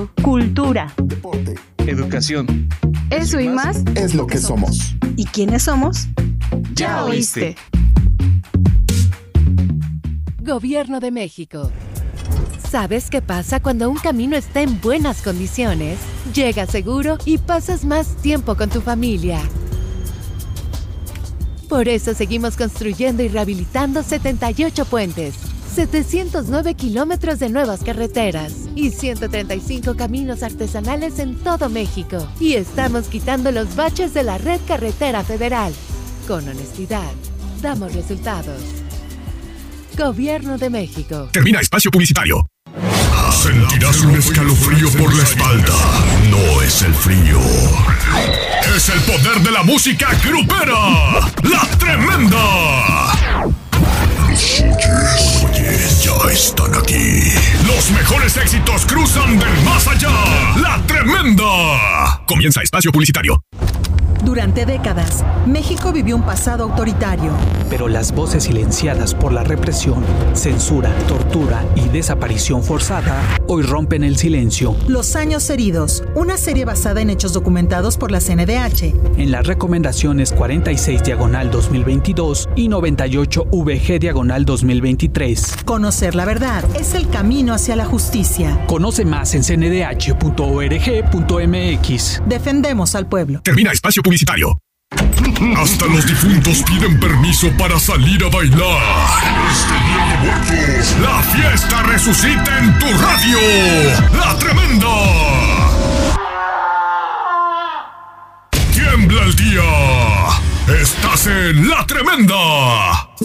cultura, deporte, educación. Eso y más es lo que somos. ¿Y quiénes somos? Ya oíste. Gobierno de México. ¿Sabes qué pasa cuando un camino está en buenas condiciones? Llegas seguro y pasas más tiempo con tu familia. Por eso seguimos construyendo y rehabilitando 78 puentes, 709 kilómetros de nuevas carreteras y 135 caminos artesanales en todo México. Y estamos quitando los baches de la red carretera federal. Con honestidad, damos resultados. Gobierno de México. Termina espacio publicitario. Sentirás un escalofrío por la espalda. No es el frío. Es el poder de la música grupera. ¡La Tremenda! Los oyes ya están aquí. Los mejores éxitos cruzan del más allá. ¡La Tremenda! Comienza espacio publicitario. Durante décadas, México vivió un pasado autoritario. Pero las voces silenciadas por la represión, censura, tortura y desaparición forzada hoy rompen el silencio. Los años heridos, una serie basada en hechos documentados por la CNDH. En las recomendaciones 46/2022 y 98/VG/2023. Conocer la verdad es el camino hacia la justicia. Conoce más en cndh.org.mx. Defendemos al pueblo. Termina espacio publicitario. Hasta los difuntos piden permiso para salir a bailar. Este Día de Muertos, la fiesta resucita en tu radio. ¡La Tremenda! Tiembla el día. Estás en La Tremenda.